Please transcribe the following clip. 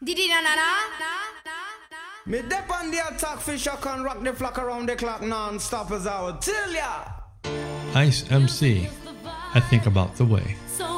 Didi na na na. Me dep on the attack, fish I can rock the flock around the clock non-stop as I would tell ya. Ice MC, I think about the way. So